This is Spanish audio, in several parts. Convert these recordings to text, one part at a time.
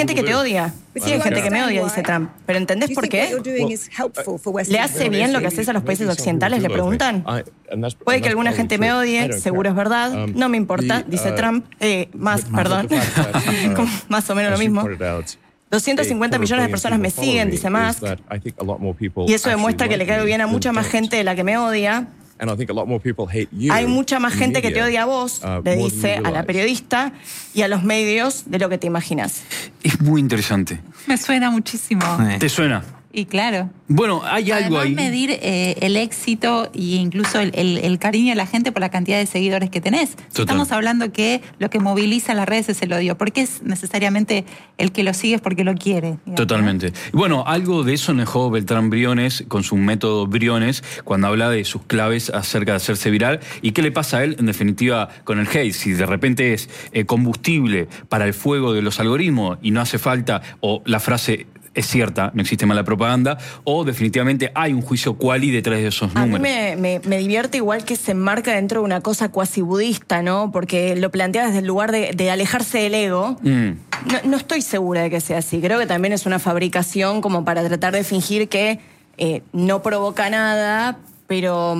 gente que te odia. Sí, hay gente que me odia, dice Trump. ¿Pero entendés por qué? ¿Le hace bien lo que haces a los países occidentales? Le preguntan. Puede que alguna gente me odie, seguro es verdad. No me importa, dice Trump. Más o menos lo mismo. 250 millones de personas me siguen, dice Musk. Y eso demuestra que le caigo bien a mucha más gente de la que me odia. Hay mucha más gente que te odia a vos, le dice a la periodista y a los medios de lo que te imaginas. Es muy interesante. Me suena muchísimo. ¿Te suena? Y claro. Bueno, hay algo ahí. Además, medir el éxito e incluso el cariño de la gente por la cantidad de seguidores que tenés. Estamos hablando que lo que moviliza las redes es el odio. ¿Por qué es necesariamente el que lo sigue es porque lo quiere? Digamos, totalmente. ¿no? Bueno, algo de eso dejó Beltrán Briones con su método Briones cuando habla de sus claves acerca de hacerse viral. ¿Y qué le pasa a él, en definitiva, con el hate? Si de repente es combustible para el fuego de los algoritmos y no hace falta, o la frase es cierta, no existe mala propaganda, o definitivamente hay un juicio quali detrás de esos números. A mí me divierte igual que se enmarca dentro de una cosa cuasi budista, ¿no? Porque lo plantea desde el lugar de alejarse del ego. No estoy segura de que sea así. Creo que también es una fabricación como para tratar de fingir que no provoca nada, pero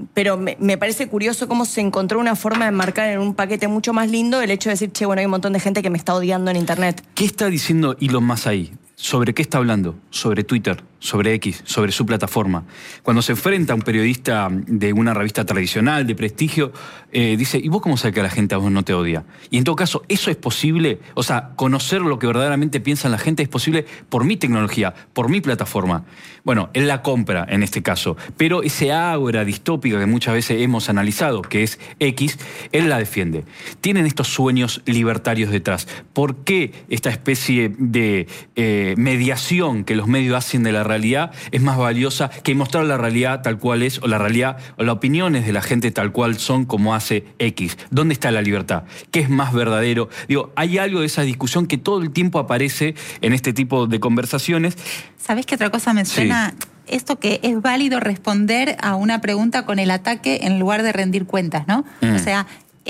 me parece curioso cómo se encontró una forma de enmarcar en un paquete mucho más lindo el hecho de decir, che, bueno, hay un montón de gente que me está odiando en internet. ¿Qué está diciendo Elon Musk ahí? ¿Sobre qué está hablando? Sobre Twitter, sobre X, sobre su plataforma. Cuando se enfrenta a un periodista de una revista tradicional, de prestigio, dice, ¿y vos cómo sabés que la gente a vos no te odia? Y en todo caso, ¿eso es posible? O sea, conocer lo que verdaderamente piensa la gente es posible por mi tecnología, por mi plataforma. Bueno, él la compra en este caso, pero ese ágora distópica que muchas veces hemos analizado, que es X, él la defiende. Tienen estos sueños libertarios detrás. ¿Por qué esta especie de mediación que los medios hacen de la realidad es más valiosa que mostrar la realidad tal cual es, o la realidad o las opiniones de la gente tal cual son como hace X? ¿Dónde está la libertad? ¿Qué es más verdadero? Digo, hay algo de esa discusión que todo el tiempo aparece en este tipo de conversaciones. ¿Sabés qué otra cosa me suena? Sí. Esto que es válido responder a una pregunta con el ataque en lugar de rendir cuentas, ¿no? O sea,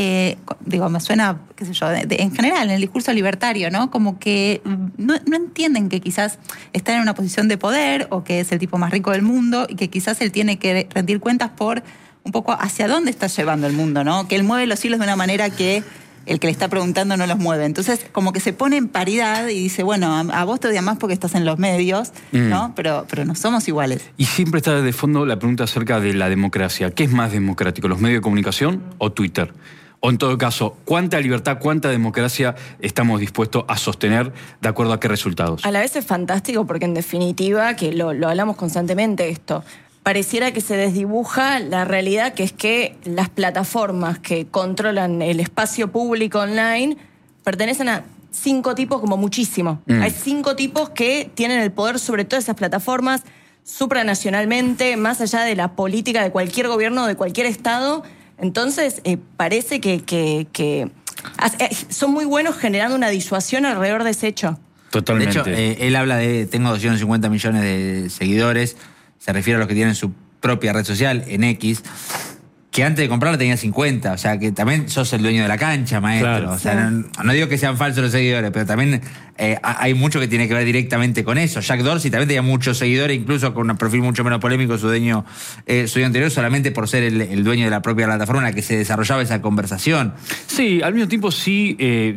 me suena, qué sé yo, en general, en el discurso libertario, ¿no? Como que no entienden que quizás está en una posición de poder o que es el tipo más rico del mundo y que quizás él tiene que rendir cuentas por un poco hacia dónde está llevando el mundo, ¿no? Que él mueve los hilos de una manera que el que le está preguntando no los mueve. Entonces, como que se pone en paridad y dice, bueno, a vos te odia más porque estás en los medios, ¿no? Pero no somos iguales. Y siempre está de fondo la pregunta acerca de la democracia. ¿Qué es más democrático, los medios de comunicación o Twitter? O en todo caso, ¿cuánta libertad, cuánta democracia estamos dispuestos a sostener de acuerdo a qué resultados? A la vez es fantástico porque en definitiva, que lo hablamos constantemente esto, pareciera que se desdibuja la realidad, que es que las plataformas que controlan el espacio público online pertenecen a 5 tipos como muchísimo. Hay 5 tipos que tienen el poder sobre todas esas plataformas supranacionalmente, más allá de la política de cualquier gobierno, de cualquier estado. Entonces, parece que son muy buenos generando una disuasión alrededor de ese hecho. Totalmente. De hecho, él habla de, tengo 250 millones de seguidores, se refiere a los que tienen su propia red social, en X, que antes de comprarla tenía 50, o sea, que también sos el dueño de la cancha, maestro. Claro. O sea, no digo que sean falsos los seguidores, pero también hay mucho que tiene que ver directamente con eso. Jack Dorsey también tenía muchos seguidores, incluso con un perfil mucho menos polémico, su dueño anterior, solamente por ser el dueño de la propia plataforma en la que se desarrollaba esa conversación. Sí, al mismo tiempo sí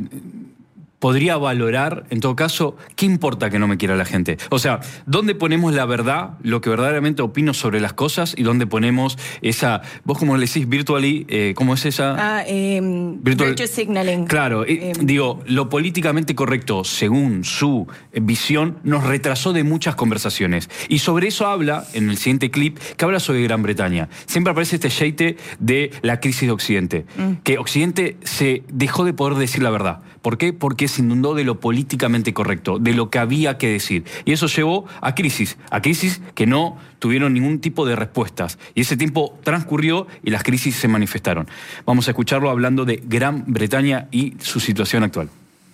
podría valorar, en todo caso, ¿qué importa que no me quiera la gente? O sea, ¿dónde ponemos la verdad, lo que verdaderamente opino sobre las cosas, y dónde ponemos esa, vos como le decís, virtually, ¿cómo es esa? Virtue signaling. Claro, digo, lo políticamente correcto, según su visión, nos retrasó de muchas conversaciones. Y sobre eso habla, en el siguiente clip, que habla sobre Gran Bretaña. Siempre aparece este sheite de la crisis de Occidente, que Occidente se dejó de poder decir la verdad. ¿Por qué? Porque se inundó de lo políticamente correcto, de lo que había que decir. Y eso llevó a crisis que no tuvieron ningún tipo de respuestas. Y ese tiempo transcurrió y las crisis se manifestaron. Vamos a escucharlo hablando de Gran Bretaña y su situación actual.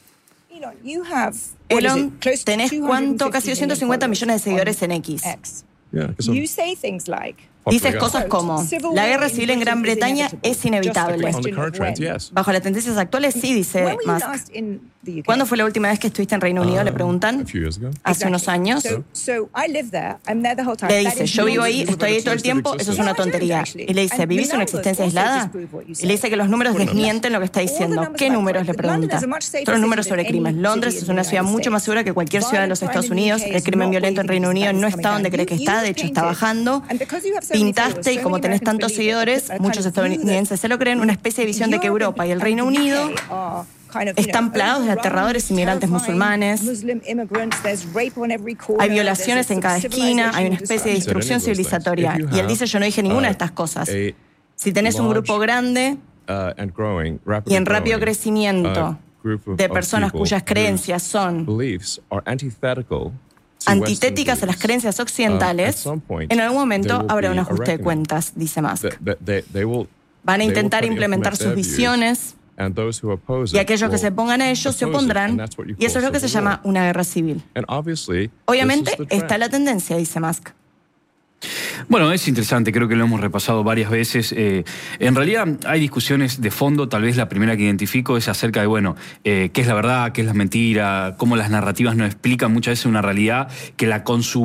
Elon, tenés ¿cuánto? Casi 250 millones de seguidores en X. You say things like, Dices cosas como, la guerra civil en Gran Bretaña es inevitable. Bajo las tendencias actuales, sí, dice Musk. ¿Cuándo fue la última vez que estuviste en Reino Unido? Le preguntan. Hace unos años. Le dice, yo vivo ahí, estoy ahí todo el tiempo, eso es una tontería. Y le dice, ¿vivís una existencia aislada? Y le dice que los números desmienten lo que está diciendo. ¿Qué números? Le pregunta. Son los números sobre crimen. Londres es una ciudad mucho más segura que cualquier ciudad de los Estados Unidos. El crimen violento en Reino Unido no está donde cree que está, de hecho está bajando. Pintaste, y como tenés tantos seguidores, muchos estadounidenses se lo creen, una especie de visión de que Europa y el Reino Unido están plagados de aterradores inmigrantes musulmanes. Hay violaciones en cada esquina, hay una especie de destrucción civilizatoria. Y él dice, yo no dije ninguna de estas cosas. Si tenés un grupo grande y en rápido crecimiento de personas cuyas creencias son antitéticas a las creencias occidentales, en algún momento habrá un ajuste de cuentas, dice Musk. Van a intentar implementar sus visiones, y aquellos que se pongan a ellos se opondrán, y eso es lo que se llama una guerra civil. Obviamente, está la tendencia, dice Musk. Bueno, es interesante, creo que lo hemos repasado varias veces. En realidad hay discusiones de fondo, tal vez la primera que identifico es acerca de, bueno, qué es la verdad, qué es la mentira, cómo las narrativas nos explican muchas veces una realidad que la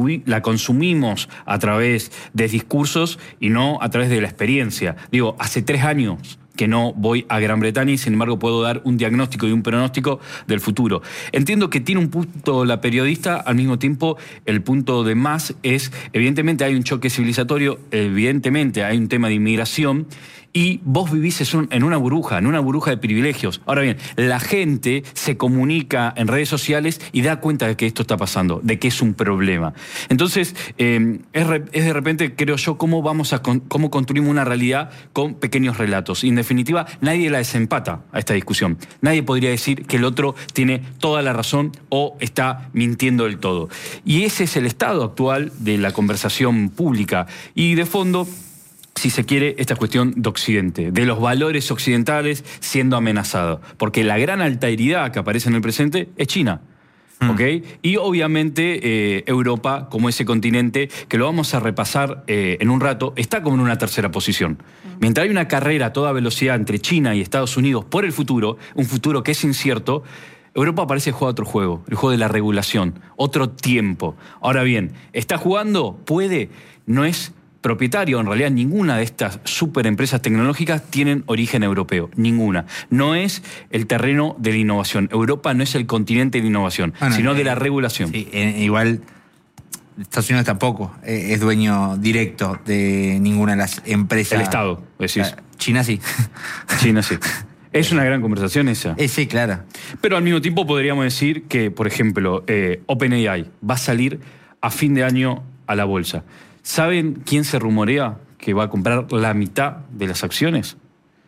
consumimos a través de discursos y no a través de la experiencia. Digo, hace 3 años que no voy a Gran Bretaña y sin embargo puedo dar un diagnóstico y un pronóstico del futuro. Entiendo que tiene un punto la periodista, al mismo tiempo el punto de más es, evidentemente hay un choque civilizatorio, evidentemente hay un tema de inmigración, y vos vivís en una burbuja de privilegios. Ahora bien, la gente se comunica en redes sociales y da cuenta de que esto está pasando, de que es un problema. Entonces, es de repente, creo yo, cómo construimos una realidad con pequeños relatos. Y en definitiva, nadie la desempata a esta discusión. Nadie podría decir que el otro tiene toda la razón o está mintiendo del todo. Y ese es el estado actual de la conversación pública. Y de fondo, si se quiere, esta cuestión de Occidente, de los valores occidentales siendo amenazados. Porque la gran alteridad que aparece en el presente es China. ¿Okay? Y obviamente Europa, como ese continente, que lo vamos a repasar en un rato, está como en una tercera posición. Mientras hay una carrera a toda velocidad entre China y Estados Unidos por el futuro, un futuro que es incierto, Europa parece jugar otro juego, el juego de la regulación, otro tiempo. Ahora bien, ¿está jugando? Puede, no es propietario, en realidad ninguna de estas superempresas tecnológicas tienen origen europeo, ninguna. No es el terreno de la innovación. Europa no es el continente de la innovación, sino de la regulación. Sí, igual Estados Unidos tampoco es dueño directo de ninguna de las empresas. El Estado, decís. China sí. China sí. Es una gran conversación esa. Sí, claro. Pero al mismo tiempo podríamos decir que, por ejemplo, OpenAI va a salir a fin de año a la bolsa. ¿Saben quién se rumorea que va a comprar la mitad de las acciones?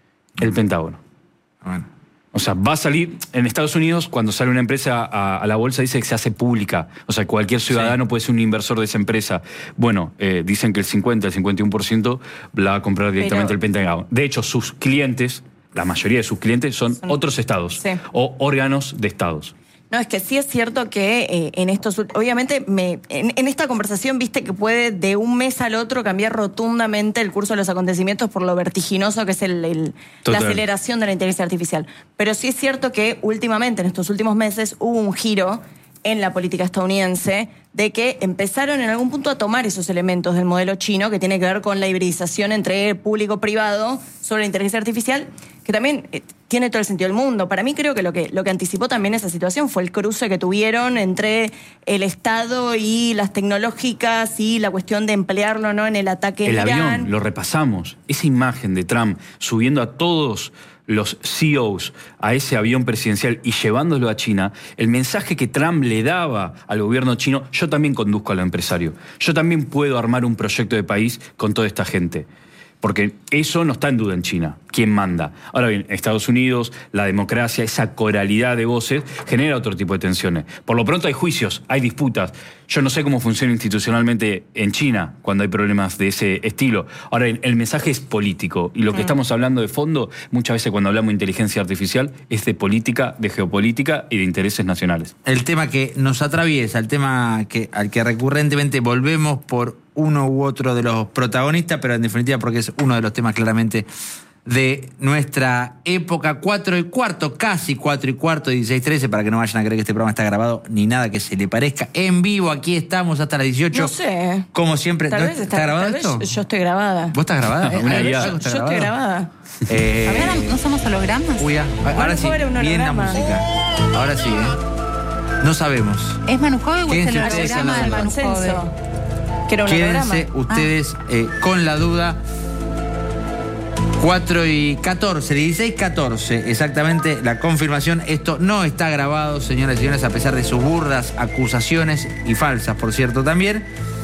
El Pentágono. Bueno. O sea, va a salir en Estados Unidos, cuando sale una empresa a la bolsa, dice que se hace pública. O sea, cualquier ciudadano puede ser un inversor de esa empresa. Bueno, dicen que el 51% la va a comprar directamente el Pentágono. De hecho, sus clientes, la mayoría de sus clientes, son otros estados o órganos de estados. No, es que sí es cierto que en estos... Obviamente, en esta conversación viste que puede de un mes al otro cambiar rotundamente el curso de los acontecimientos por lo vertiginoso que es la aceleración de la inteligencia artificial. Pero sí es cierto que últimamente, en estos últimos meses, hubo un giro en la política estadounidense de que empezaron en algún punto a tomar esos elementos del modelo chino que tiene que ver con la hibridización entre público-privado sobre la inteligencia artificial, que también tiene todo el sentido del mundo. Para mí creo que lo que anticipó también esa situación fue el cruce que tuvieron entre el Estado y las tecnológicas y la cuestión de emplearlo, ¿no?, en el ataque en Irán. El avión, lo repasamos. Esa imagen de Trump subiendo a todos los CEOs a ese avión presidencial y llevándolo a China, el mensaje que Trump le daba al gobierno chino: yo también conduzco a lo empresario, yo también puedo armar un proyecto de país con toda esta gente. Porque eso no está en duda en China, quién manda. Ahora bien, Estados Unidos, la democracia, esa coralidad de voces, genera otro tipo de tensiones. Por lo pronto hay juicios, hay disputas. Yo no sé cómo funciona institucionalmente en China cuando hay problemas de ese estilo. Ahora bien, el mensaje es político. Y lo que estamos hablando de fondo, muchas veces cuando hablamos de inteligencia artificial, es de política, de geopolítica y de intereses nacionales. El tema que nos atraviesa, el tema al que recurrentemente volvemos por uno u otro de los protagonistas, pero en definitiva porque es uno de los temas claramente de nuestra época. 4:15, casi 4:15, 16:13, para que no vayan a creer que este programa está grabado ni nada que se le parezca. En vivo, aquí estamos hasta las 18. No sé. Como siempre. Tal vez ¿Está grabado esto? Yo estoy grabada. ¿Vos estás grabada? Yo estoy grabada. ¿No somos hologramas? Uy, ahora sí, bien la música. Ahora sí, No sabemos. ¿Es Manu Jove o es el Quédense holograma de Manu Jove? Que era un holograma. Quédense ustedes con la duda. 4:14, 16:14, exactamente la confirmación. Esto no está grabado, señoras y señores, a pesar de sus burdas acusaciones, y falsas, por cierto, también.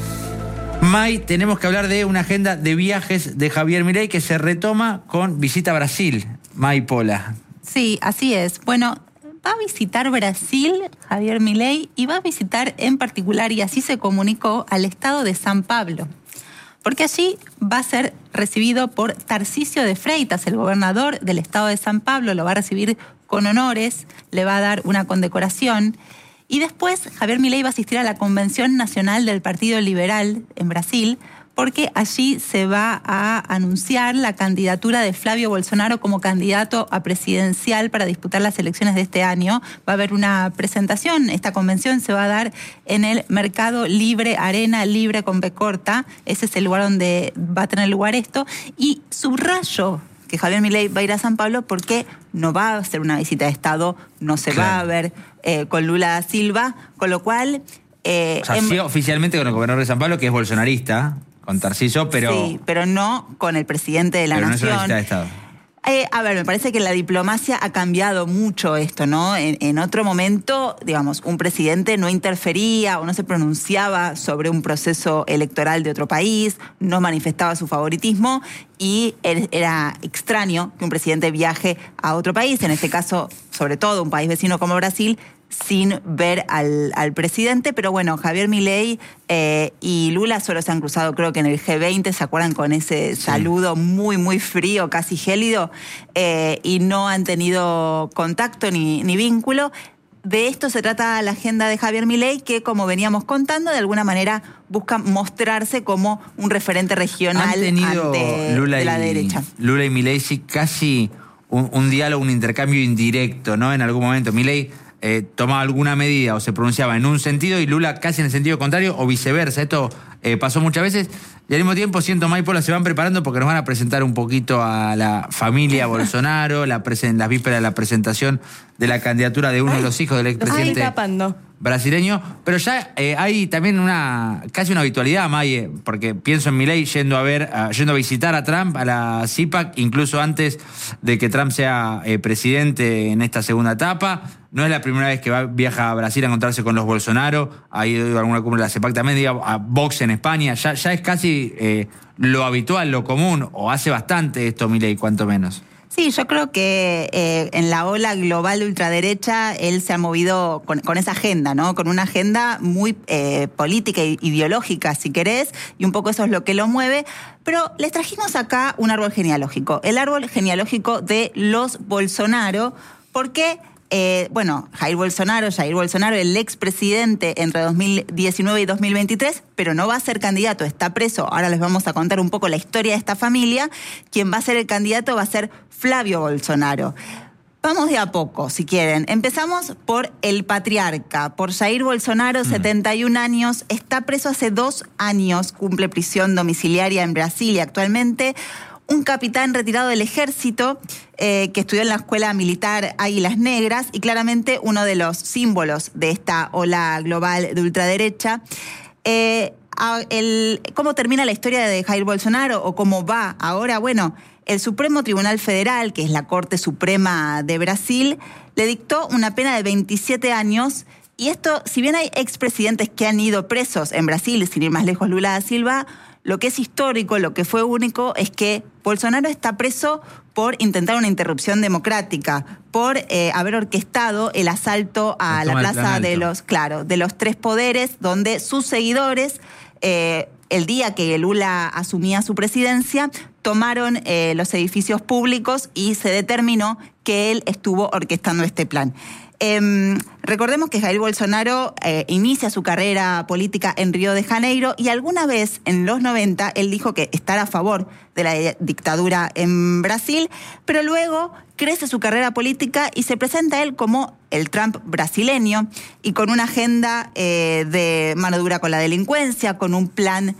May, tenemos que hablar de una agenda de viajes de Javier Milei que se retoma con visita a Brasil. May Pola. Sí, así es. Bueno, va a visitar Brasil Javier Milei y va a visitar en particular, y así se comunicó, al estado de San Pablo. Porque allí va a ser recibido por Tarcisio de Freitas, el gobernador del estado de San Pablo, lo va a recibir con honores, le va a dar una condecoración. Y después Javier Milei va a asistir a la Convención Nacional del Partido Liberal en Brasil, porque allí se va a anunciar la candidatura de Flavio Bolsonaro como candidato a presidencial para disputar las elecciones de este año. Va a haber una presentación. Esta convención se va a dar en el Mercado Libre Arena Libre con B corta. Ese es el lugar donde va a tener lugar esto. Y subrayo que Javier Milei va a ir a San Pablo porque no va a hacer una visita de Estado, no se va a ver con Lula da Silva, con lo cual... sí, oficialmente con el gobernador de San Pablo, que es bolsonarista, con Tarcisio, pero... Sí, pero no con el presidente de la nación. No es una visita de Estado. A ver, me parece que la diplomacia ha cambiado mucho esto, ¿no? En otro momento, digamos, un presidente no interfería o no se pronunciaba sobre un proceso electoral de otro país, no manifestaba su favoritismo y era extraño que un presidente viaje a otro país, en este caso, sobre todo un país vecino como Brasil, sin ver al presidente. Pero bueno, Javier Milei y Lula solo se han cruzado, creo que en el G20, ¿se acuerdan? Con ese saludo muy, muy frío, casi gélido, y no han tenido contacto ni vínculo. De esto se trata la agenda de Javier Milei, que, como veníamos contando, de alguna manera busca mostrarse como un referente regional ante la derecha. Lula y Milei sí casi un diálogo, un intercambio indirecto, ¿no? En algún momento Milei tomaba alguna medida o se pronunciaba en un sentido y Lula casi en el sentido contrario, o viceversa. Esto pasó muchas veces. Y al mismo tiempo, siento, May Pola, se van preparando porque nos van a presentar un poquito a la familia Bolsonaro, las vísperas de la presentación de la candidatura de uno de los hijos del expresidente brasileño. Pero ya hay también casi una habitualidad, May, porque pienso en Milei yendo a visitar a Trump, a la CIPAC, incluso antes de que Trump sea presidente en esta segunda etapa. No es la primera vez que viaja a Brasil a encontrarse con los Bolsonaro. Ha ido a alguna cumbre de la CEPAC también, a Vox en España. Ya es casi lo habitual, lo común, o hace bastante esto Milei, cuanto menos. Sí, yo creo que en la ola global de ultraderecha él se ha movido con esa agenda, ¿no? Con una agenda muy política e ideológica, si querés, y un poco eso es lo que lo mueve. Pero les trajimos acá un árbol genealógico, el árbol genealógico de los Bolsonaro, porque... Jair Bolsonaro, el expresidente entre 2019 y 2023, pero no va a ser candidato, está preso. Ahora les vamos a contar un poco la historia de esta familia. Quien va a ser el candidato va a ser Flavio Bolsonaro. Vamos de a poco, si quieren. Empezamos por el patriarca, por Jair Bolsonaro, 71 años, está preso hace 2 años, cumple prisión domiciliaria en Brasilia actualmente. Un capitán retirado del ejército que estudió en la escuela militar Águilas Negras y claramente uno de los símbolos de esta ola global de ultraderecha. ¿Cómo termina la historia de Jair Bolsonaro o cómo va ahora? Bueno, el Supremo Tribunal Federal, que es la Corte Suprema de Brasil, le dictó una pena de 27 años. Y esto, si bien hay expresidentes que han ido presos en Brasil, sin ir más lejos Lula da Silva, lo que es histórico, lo que fue único, es que Bolsonaro está preso por intentar una interrupción democrática, por haber orquestado el asalto a la plaza de los 3 poderes, donde sus seguidores, el día que Lula asumía su presidencia, tomaron los edificios públicos y se determinó que él estuvo orquestando este plan. Recordemos que Jair Bolsonaro inicia su carrera política en Río de Janeiro y alguna vez en los 90 él dijo que estará a favor de la dictadura en Brasil, pero luego crece su carrera política y se presenta él como el Trump brasileño y con una agenda de mano dura con la delincuencia, con un plan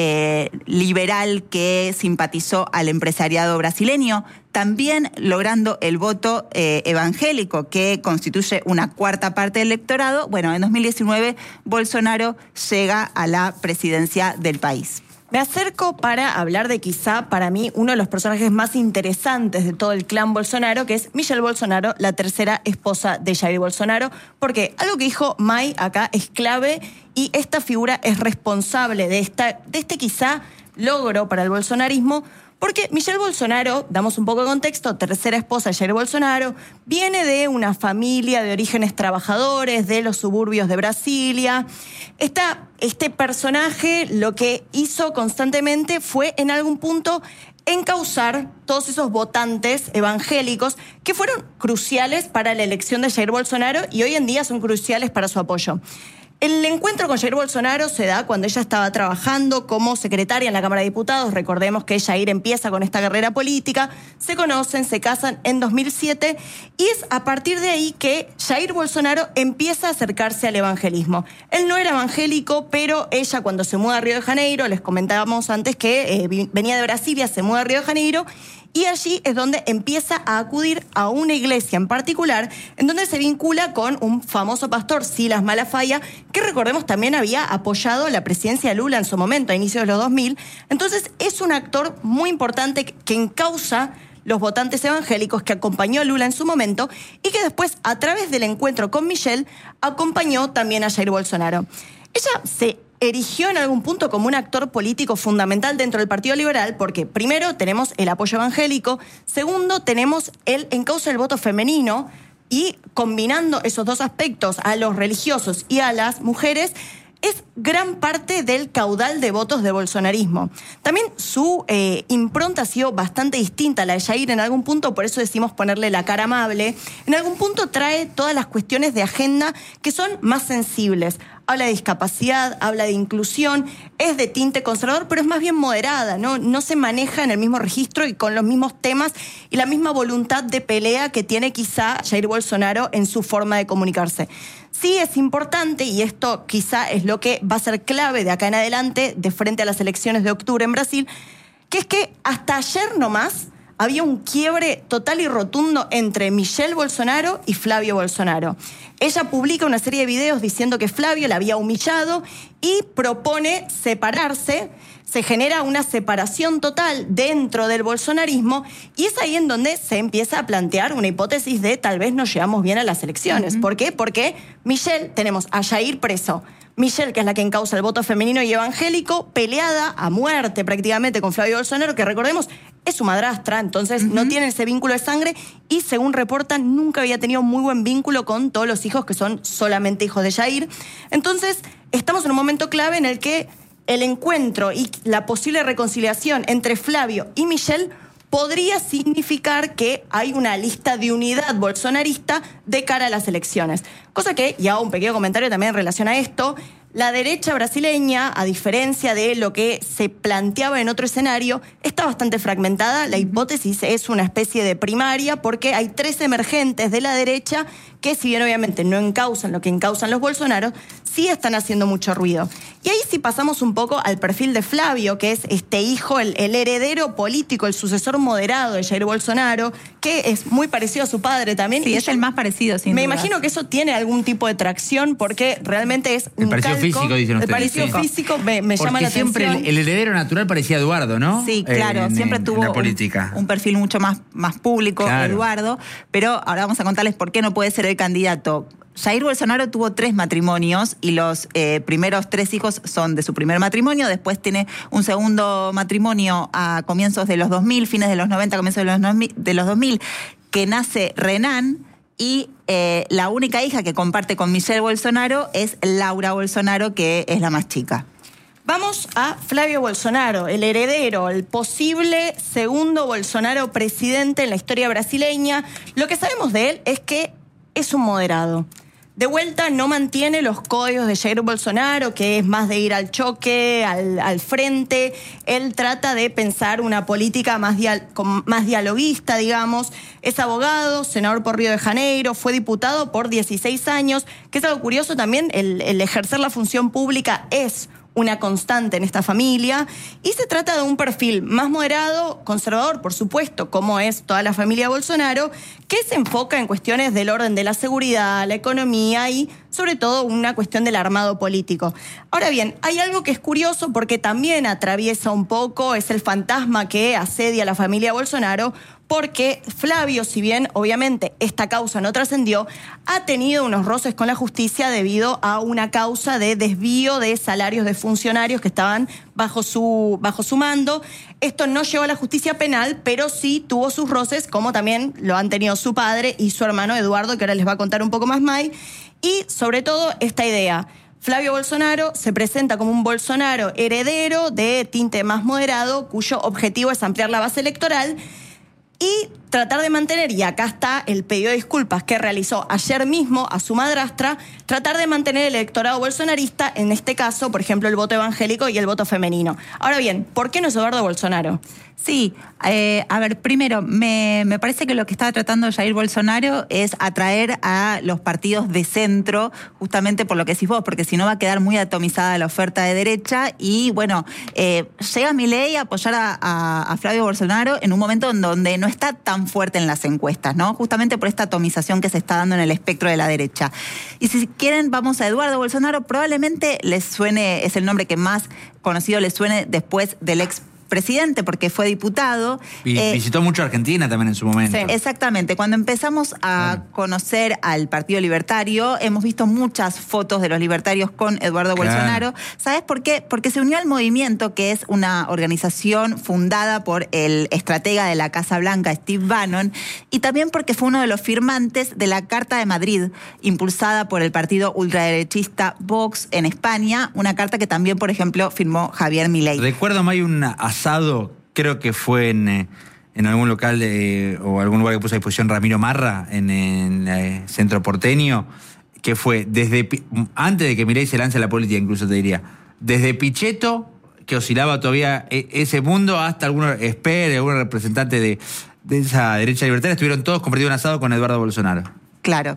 liberal que simpatizó al empresariado brasileño, también logrando el voto evangélico, que constituye una cuarta parte del electorado. Bueno, en 2019 Bolsonaro llega a la presidencia del país. Me acerco para hablar de quizá, para mí, uno de los personajes más interesantes de todo el clan Bolsonaro, que es Michelle Bolsonaro, la tercera esposa de Jair Bolsonaro, porque algo que dijo Mai acá es clave y esta figura es responsable de este quizá logro para el bolsonarismo, porque Michelle Bolsonaro, damos un poco de contexto, tercera esposa de Jair Bolsonaro, viene de una familia de orígenes trabajadores de los suburbios de Brasilia. Este personaje lo que hizo constantemente fue en algún punto encauzar todos esos votantes evangélicos que fueron cruciales para la elección de Jair Bolsonaro y hoy en día son cruciales para su apoyo. El encuentro con Jair Bolsonaro se da cuando ella estaba trabajando como secretaria en la Cámara de Diputados. Recordemos que Jair empieza con esta carrera política, se conocen, se casan en 2007 y es a partir de ahí que Jair Bolsonaro empieza a acercarse al evangelismo. Él no era evangélico, pero ella cuando se muda a Río de Janeiro, les comentábamos antes que venía de Brasilia, se muda a Río de Janeiro, y allí es donde empieza a acudir a una iglesia en particular, en donde se vincula con un famoso pastor, Silas Malafaia, que recordemos también había apoyado la presidencia de Lula en su momento, a inicios de los 2000. Entonces es un actor muy importante que encausa los votantes evangélicos, que acompañó a Lula en su momento y que después, a través del encuentro con Michelle, acompañó también a Jair Bolsonaro. Ella se erigió en algún punto como un actor político fundamental dentro del Partido Liberal, porque primero tenemos el apoyo evangélico, segundo tenemos el encauce del voto femenino, y combinando esos dos aspectos, a los religiosos y a las mujeres, es gran parte del caudal de votos de bolsonarismo. También su impronta ha sido bastante distinta a la de Jair en algún punto, por eso decimos ponerle la cara amable. En algún punto trae todas las cuestiones de agenda que son más sensibles. Habla de discapacidad, habla de inclusión, es de tinte conservador, pero es más bien moderada, no se maneja en el mismo registro y con los mismos temas y la misma voluntad de pelea que tiene quizá Jair Bolsonaro en su forma de comunicarse. Sí es importante, y esto quizá es lo que va a ser clave de acá en adelante, de frente a las elecciones de octubre en Brasil, que es que hasta ayer nomás había un quiebre total y rotundo entre Michelle Bolsonaro y Flavio Bolsonaro. Ella publica una serie de videos diciendo que Flavio la había humillado y propone separarse. Se genera una separación total dentro del bolsonarismo y es ahí en donde se empieza a plantear una hipótesis de tal vez no llegamos bien a las elecciones. ¿Por qué? Porque Michelle, tenemos a Jair preso. Michelle, que es la que encausa el voto femenino y evangélico, peleada a muerte prácticamente con Flavio Bolsonaro, que recordemos es su madrastra, entonces no tiene ese vínculo de sangre y según reportan nunca había tenido muy buen vínculo con todos los hijos que son solamente hijos de Jair. Entonces estamos en un momento clave en el que el encuentro y la posible reconciliación entre Flavio y Michelle podría significar que hay una lista de unidad bolsonarista de cara a las elecciones. Cosa que, y hago un pequeño comentario también en relación a esto, la derecha brasileña, a diferencia de lo que se planteaba en otro escenario, está bastante fragmentada. La hipótesis es una especie de primaria porque hay 3 emergentes de la derecha que, si bien obviamente no encausan lo que encausan los Bolsonaros, sí están haciendo mucho ruido. Y ahí sí pasamos un poco al perfil de Flavio, que es este hijo, el heredero político, el sucesor moderado de Jair Bolsonaro, que es muy parecido a su padre también. Sí, y es el más parecido, sin me duda. Imagino que eso tiene algún tipo de tracción porque realmente es un parecido físico, dicen ustedes. El parecido físico me llama la atención. Porque siempre el heredero natural parecía Eduardo, ¿no? Sí, claro, siempre tuvo un perfil mucho más público, claro. Eduardo, pero ahora vamos a contarles por qué no puede ser el candidato. Jair Bolsonaro tuvo 3 matrimonios y los primeros 3 hijos son de su primer matrimonio. Después tiene un segundo matrimonio a comienzos de los 2000, fines de los 90, comienzos de los 2000, que nace Renan. Y la única hija que comparte con Michelle Bolsonaro es Laura Bolsonaro, que es la más chica. Vamos a Flavio Bolsonaro, el heredero, el posible segundo Bolsonaro presidente en la historia brasileña. Lo que sabemos de él es que es un moderado. De vuelta, no mantiene los códigos de Jair Bolsonaro, que es más de ir al choque, al frente. Él trata de pensar una política más dialoguista, digamos. Es abogado, senador por Río de Janeiro, fue diputado por 16 años, que es algo curioso también, el ejercer la función pública es una constante en esta familia, y se trata de un perfil más moderado, conservador, por supuesto, como es toda la familia Bolsonaro, que se enfoca en cuestiones del orden de la seguridad, la economía y, sobre todo, una cuestión del armado político. Ahora bien, hay algo que es curioso porque también atraviesa un poco, es el fantasma que asedia a la familia Bolsonaro, porque Flavio, si bien obviamente esta causa no trascendió, ha tenido unos roces con la justicia debido a una causa de desvío de salarios de funcionarios que estaban bajo su mando. Esto no llegó a la justicia penal, pero sí tuvo sus roces, como también lo han tenido su padre y su hermano Eduardo, que ahora les va a contar un poco más May. Y sobre todo esta idea: Flavio Bolsonaro se presenta como un Bolsonaro heredero de tinte más moderado, cuyo objetivo es ampliar la base electoral y tratar de mantener, y acá está el pedido de disculpas que realizó ayer mismo a su madrastra, tratar de mantener el electorado bolsonarista, en este caso, por ejemplo, el voto evangélico y el voto femenino. Ahora bien, ¿por qué no es Eduardo Bolsonaro? Sí, a ver, primero, me parece que lo que estaba tratando Jair Bolsonaro es atraer a los partidos de centro, justamente por lo que decís vos, porque si no va a quedar muy atomizada la oferta de derecha y, bueno, llega Milei a apoyar a Flavio Bolsonaro en un momento en donde no está tan fuerte en las encuestas, ¿no? Justamente por esta atomización que se está dando en el espectro de la derecha. Y si quieren, vamos a Eduardo Bolsonaro, probablemente les suene, es el nombre que más conocido les suene después del expresidente, porque fue diputado. Y visitó mucho Argentina también en su momento. Sí. Exactamente. Cuando empezamos a conocer al Partido Libertario, hemos visto muchas fotos de los libertarios con Eduardo Bolsonaro. ¿Sabes por qué? Porque se unió al Movimiento, que es una organización fundada por el estratega de la Casa Blanca, Steve Bannon, y también porque fue uno de los firmantes de la Carta de Madrid, impulsada por el partido ultraderechista Vox en España, una carta que también, por ejemplo, firmó Javier Milei. Recuerdo, hay un asado, creo que fue en algún local o algún lugar que puso a disposición Ramiro Marra, en el centro porteño, que fue desde antes de que Milei se lance a la política, incluso te diría, desde Pichetto, que oscilaba todavía ese mundo, hasta algunos expertos, algunos representantes de esa derecha libertaria, estuvieron todos compartiendo un asado con Eduardo Bolsonaro. Claro.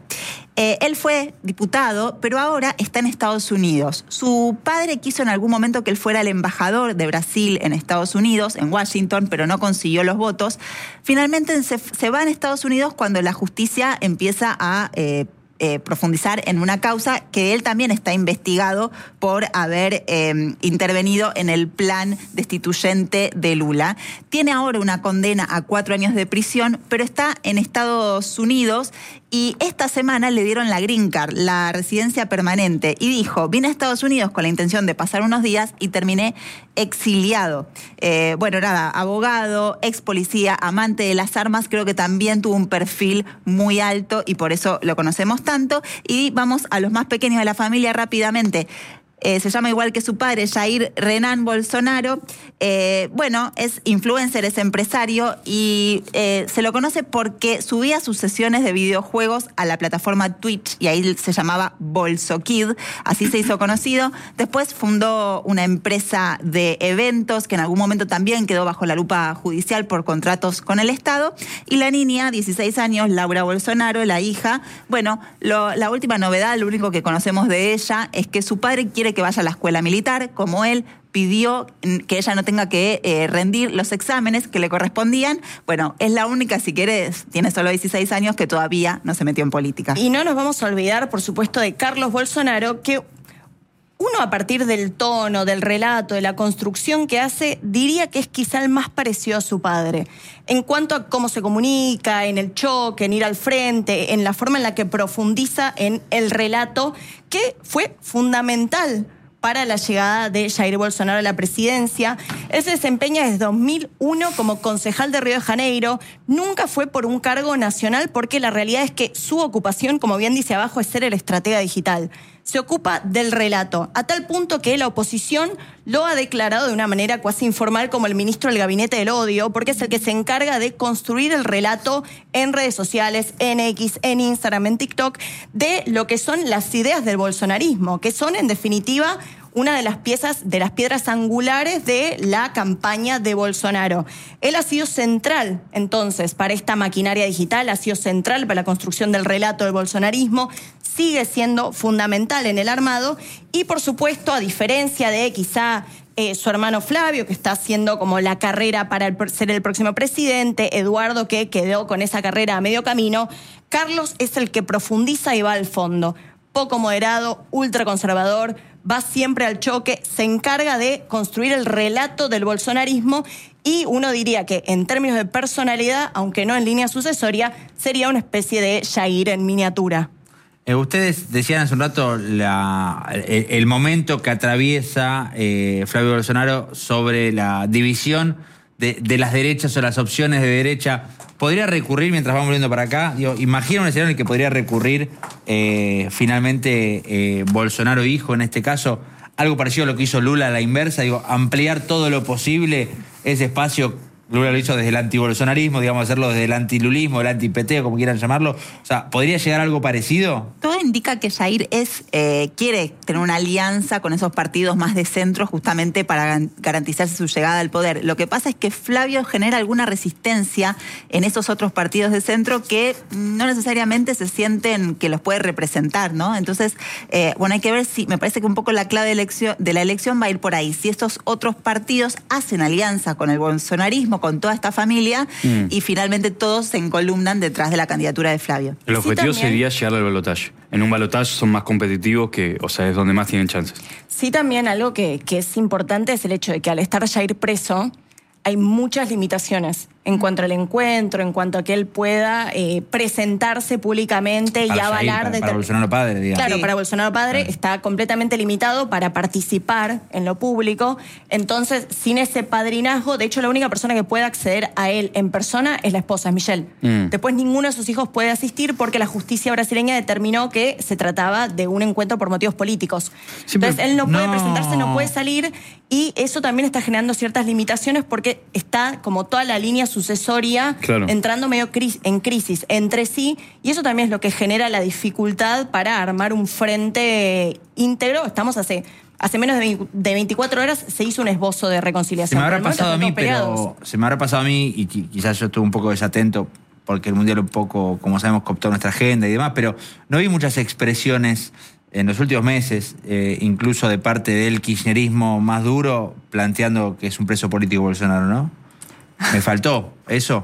Él fue diputado, pero ahora está en Estados Unidos. Su padre quiso en algún momento que él fuera el embajador de Brasil en Estados Unidos, en Washington, pero no consiguió los votos. Finalmente se va en Estados Unidos cuando la justicia empieza a profundizar en una causa que él también está investigado por haber intervenido en el plan destituyente de Lula. Tiene ahora una condena a 4 años de prisión, pero está en Estados Unidos y esta semana le dieron la Green Card, la residencia permanente, y dijo: vine a Estados Unidos con la intención de pasar unos días y terminé exiliado. Bueno, nada, abogado, ex policía, amante de las armas, creo que también tuvo un perfil muy alto y por eso lo conocemos tanto. Y vamos a los más pequeños de la familia rápidamente. Se llama igual que su padre, Jair Renan Bolsonaro. Bueno, es influencer, es empresario y se lo conoce porque subía sus sesiones de videojuegos a la plataforma Twitch y ahí se llamaba BolsoKid, así se hizo conocido. Después fundó una empresa de eventos que en algún momento también quedó bajo la lupa judicial por contratos con el Estado. Y la niña, 16 años, Laura Bolsonaro, la hija, bueno, la última novedad, lo único que conocemos de ella es que su padre quiere que vaya a la escuela militar, como él pidió que ella no tenga que rendir los exámenes que le correspondían. Bueno, es la única, si quieres, tiene solo 16 años, que todavía no se metió en política. Y no nos vamos a olvidar, por supuesto, de Carlos Bolsonaro, que uno, a partir del tono, del relato, de la construcción que hace, diría que es quizá el más parecido a su padre. En cuanto a cómo se comunica, en el choque, en ir al frente, en la forma en la que profundiza en el relato, que fue fundamental para la llegada de Jair Bolsonaro a la presidencia. Él se desempeña desde 2001 como concejal de Río de Janeiro. Nunca fue por un cargo nacional porque la realidad es que su ocupación, como bien dice abajo, es ser el estratega digital. Se ocupa del relato, a tal punto que la oposición lo ha declarado de una manera cuasi informal como el ministro del Gabinete del Odio, porque es el que se encarga de construir el relato en redes sociales, en X, en Instagram, en TikTok, de lo que son las ideas del bolsonarismo, que son, en definitiva, una de las piedras angulares de la campaña de Bolsonaro. Él ha sido central, entonces, para esta maquinaria digital, ha sido central para la construcción del relato del bolsonarismo, sigue siendo fundamental en el armado y, por supuesto, a diferencia de quizá su hermano Flavio, que está haciendo como la carrera para ser el próximo presidente, Eduardo, que quedó con esa carrera a medio camino, Carlos es el que profundiza y va al fondo. Poco moderado, ultraconservador, va siempre al choque, se encarga de construir el relato del bolsonarismo y uno diría que en términos de personalidad, aunque no en línea sucesoria, sería una especie de Jair en miniatura. Ustedes decían hace un rato el momento que atraviesa Flavio Bolsonaro sobre la división de las derechas o las opciones de derecha. ¿Podría recurrir, mientras vamos viendo para acá, imagino un escenario en el que podría recurrir finalmente Bolsonaro hijo en este caso, algo parecido a lo que hizo Lula a la inversa, ampliar todo lo posible ese espacio? Lula lo hizo desde el antibolsonarismo, digamos, hacerlo desde el antilulismo, el anti-PT, como quieran llamarlo. O sea, ¿podría llegar a algo parecido? Todo indica que Jair quiere tener una alianza con esos partidos más de centro justamente para garantizarse su llegada al poder. Lo que pasa es que Flavio genera alguna resistencia en esos otros partidos de centro que no necesariamente se sienten que los puede representar, ¿no? Entonces, hay que ver si, me parece que un poco la clave de la elección va a ir por ahí. Si estos otros partidos hacen alianza con el bolsonarismo, con toda esta familia, y finalmente todos se encolumnan detrás de la candidatura de Flavio. El objetivo sería llegar al balotaje. En un balotaje son más competitivos es donde más tienen chances. Sí, también algo que es importante es el hecho de que al estar Jair preso, hay muchas limitaciones en cuanto al encuentro, en cuanto a que él pueda presentarse públicamente y avalar... Para Bolsonaro padre, digamos. Claro, para Bolsonaro padre está completamente limitado para participar en lo público. Entonces, sin ese padrinazgo, de hecho, la única persona que puede acceder a él en persona es la esposa, es Michelle. Después, ninguno de sus hijos puede asistir porque la justicia brasileña determinó que se trataba de un encuentro por motivos políticos. Entonces, él no puede presentarse, no puede salir, y eso también está generando ciertas limitaciones porque está como toda la línea sucesoria entrando medio en crisis entre sí, y eso también es lo que genera la dificultad para armar un frente íntegro. Estamos hace menos de 24 horas se hizo un esbozo de reconciliación. Se me habrá pasado a mí, y quizás yo estuve un poco desatento porque el Mundial un poco, como sabemos, cooptó nuestra agenda y demás, pero no vi muchas expresiones en los últimos meses, incluso de parte del kirchnerismo más duro, planteando que es un preso político Bolsonaro, ¿no? Me faltó eso.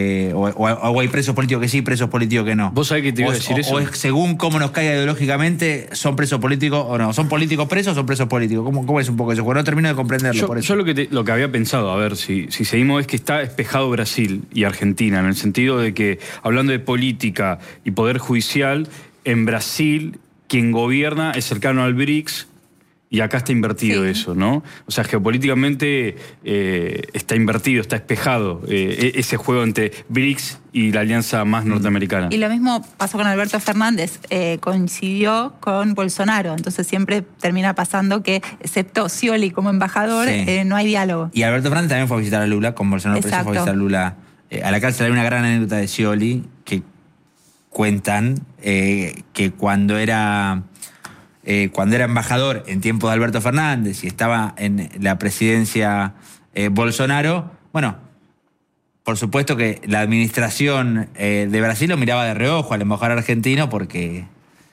O hay presos políticos que sí, presos políticos que no. ¿Vos sabés que te iba a decir eso? O es según cómo nos caiga ideológicamente, son presos políticos o no. ¿Son políticos presos o son presos políticos? ¿Cómo es un poco eso? Porque no termino de comprenderlo por eso. Yo lo que había pensado, a ver, si seguimos, es que está espejado Brasil y Argentina, en el sentido de que, hablando de política y poder judicial, en Brasil quien gobierna es cercano al BRICS, y acá está invertido eso, ¿no? O sea, geopolíticamente está invertido, está espejado ese juego entre BRICS y la alianza más norteamericana. Y lo mismo pasó con Alberto Fernández, coincidió con Bolsonaro, entonces siempre termina pasando que, excepto Scioli como embajador, no hay diálogo. Y Alberto Fernández también fue a visitar a Lula, con Bolsonaro preso fue a visitar a Lula a la cárcel. Hay una gran anécdota de Scioli que cuentan que cuando era embajador en tiempos de Alberto Fernández y estaba en la presidencia Bolsonaro, bueno, por supuesto que la administración de Brasil lo miraba de reojo al embajador argentino porque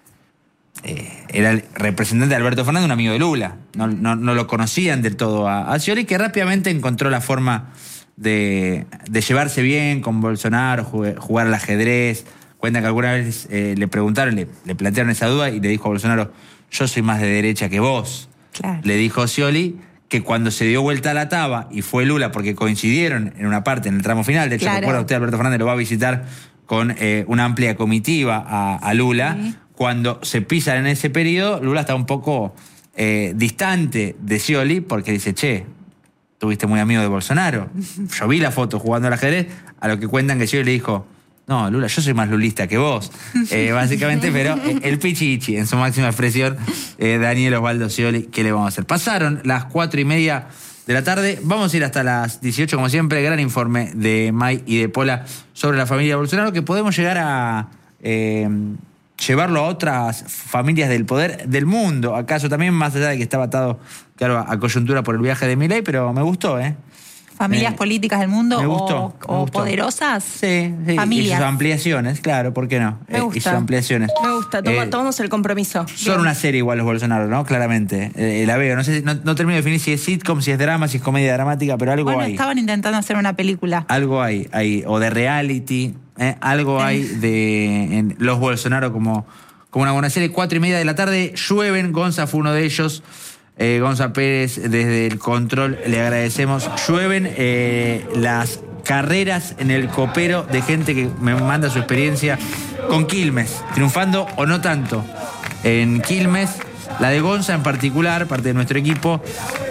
era el representante de Alberto Fernández, un amigo de Lula. No lo conocían del todo a Scioli, que rápidamente encontró la forma de llevarse bien con Bolsonaro, jugar al ajedrez. Cuentan que alguna vez le preguntaron, le plantearon esa duda y le dijo a Bolsonaro: yo soy más de derecha que vos. Claro. Le dijo Scioli que cuando se dio vuelta a la taba y fue Lula, porque coincidieron en una parte, en el tramo final, de hecho, recuerda usted, Alberto Fernández lo va a visitar con una amplia comitiva a Lula. Cuando se pisan en ese periodo, Lula está un poco distante de Scioli porque dice, che, tuviste muy amigo de Bolsonaro. Yo vi la foto jugando al ajedrez, a lo que cuentan que yo le dijo, no, Lula, yo soy más lulista que vos. Básicamente, pero el pichichi, en su máxima expresión, Daniel Osvaldo Scioli, ¿qué le vamos a hacer? Pasaron las 4:30 de la tarde, vamos a ir hasta las 18, como siempre, gran informe de May y de Pola sobre la familia Bolsonaro, que podemos llegar a llevarlo a otras familias del poder del mundo, acaso también, más allá de que estaba atado, claro, a coyuntura por el viaje de Milei, pero me gustó, ¿Familias políticas del mundo me gustó. poderosas? Sí. Familias. Y sus ampliaciones, claro, ¿por qué no? Me gusta. Y sus ampliaciones. Me gusta, tomamos el compromiso. Son Bien. una serie igual los Bolsonaro, ¿no? Claramente. La veo. No sé, no termino de definir si es sitcom, si es drama, si es comedia dramática, pero algo hay. Estaban intentando hacer una película. Algo hay. O de reality. Algo hay en los Bolsonaro como una buena serie. 4:30 de la tarde. Llueven. Gonza fue uno de ellos. Gonza Pérez, desde el control, le agradecemos. Llueven las carreras en el copero de gente que me manda su experiencia con Quilmes, triunfando o no tanto en Quilmes. La de Gonza en particular, parte de nuestro equipo,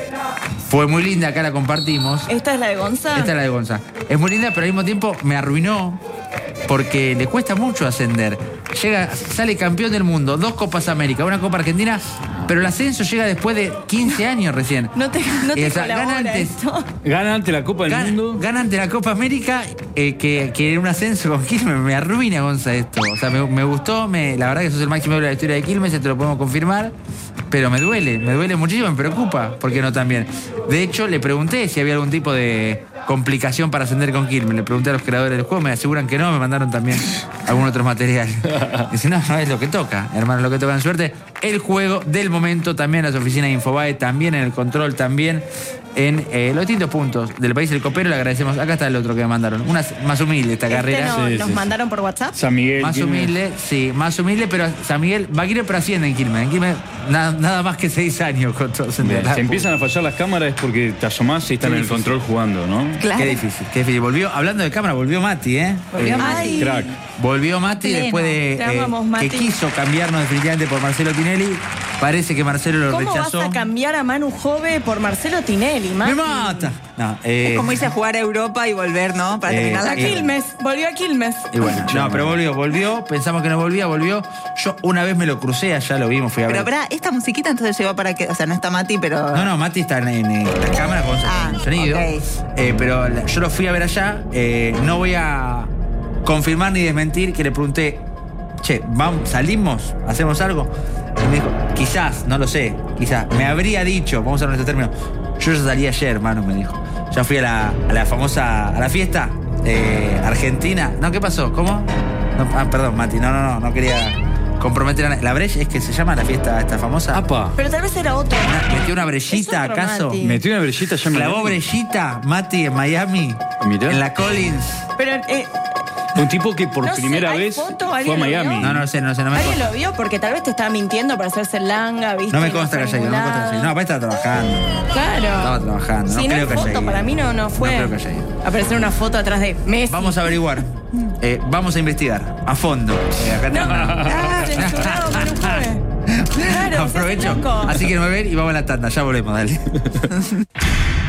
fue muy linda, acá la compartimos. ¿Esta es la de Gonza? Esta es la de Gonza. Es muy linda, pero al mismo tiempo me arruinó porque le cuesta mucho ascender. Sale campeón del mundo, 2 Copas América, una Copa Argentina, pero el ascenso llega después de 15 años recién. No te gana antes. Gana ante la Copa del Mundo. Gana ante la Copa América, que en un ascenso con Quilmes me arruina, Gonza, esto. O sea, me gustó, la verdad que sos el máximo de la historia de Quilmes, te lo podemos confirmar, pero me duele muchísimo, me preocupa, porque no tan bien. De hecho, le pregunté si había algún tipo de complicación para ascender con Quilmes. Le pregunté a los creadores del juego, me aseguran que no, me mandaron también algún otro material. Dice, no es lo que toca, hermano, lo que toca en suerte. El juego del momento, también en las oficinas de Infobae, también en el control, también en los distintos puntos del país. El copero, le agradecemos. Acá está el otro que me mandaron. Una más humilde esta carrera. ¿Nos mandaron por WhatsApp? San Miguel. Más humilde, sí, más humilde, pero San Miguel va a ir, pero asciende en Quilmes. En Quilmes nada más que 6 años con todo. Se empiezan a fallar las cámaras es porque te asomás y están en el control jugando, ¿no? Claro. Qué difícil. Volvió, hablando de cámara, volvió Mati, Volvió Mati. Crack. Volvió Mati Pleno. después de Te amamos, Mati. que quiso cambiarnos definitivamente por Marcelo Tinelli. Parece que Marcelo lo ¿Cómo rechazó. vas a cambiar a Manu Jove por Marcelo Tinelli, ¡Me Mati? mata! No, Es como irse a jugar a Europa y volver, ¿no? Para terminar la A Quilmes, volvió a Quilmes. Y bueno, no, pero volvió. Pensamos que no volvía. Yo una vez me lo crucé, allá lo vimos, fui a ver. Pero pará, esta musiquita entonces llegó para que. O sea, no está Mati, pero. No, Mati está en la cámara con el sonido. Ok. Pero yo lo fui a ver allá. No voy a confirmar ni desmentir que le pregunté, che, ¿salimos? ¿Hacemos algo? Y me dijo, quizás, no lo sé, quizás. Me habría dicho, vamos a usar nuestro término, yo ya salí ayer, hermano, me dijo. Ya fui a la famosa, a la fiesta argentina. No, ¿qué pasó? ¿Cómo? No, perdón, Mati, no quería comprometer a nadie. ¿La Breche es que se llama la fiesta esta famosa? ¡Apa! Pero tal vez era otro. ¿Metió una brellita Es otro acaso? Mati. Metió una brillita ya en ¿Clavó Miami. brellita, Mati, en Miami? Mirá. En la Collins. Pero, Un tipo que por no sé, primera ¿hay vez foto? fue a ¿Alguien lo Miami. vio? No sé, no me ¿alguien consta. lo vio? Porque tal vez te estaba mintiendo para hacerse el langa, ¿viste? No me Y consta que fue haya ido, no me consta que haya ido. No, ningún aparte estaba trabajando. lado. Claro. Estaba trabajando, no Si no creo hay que haya foto, ido. para mí no fue. No creo que haya ido. Aparecer una foto atrás de Messi. Vamos a averiguar. Vamos a investigar a fondo. Acá No, tenemos- censurado, Manu Jove. Claro, Aprovecho. se hace loco. Así que no me ven y vamos a la tanda. Ya volvemos, dale.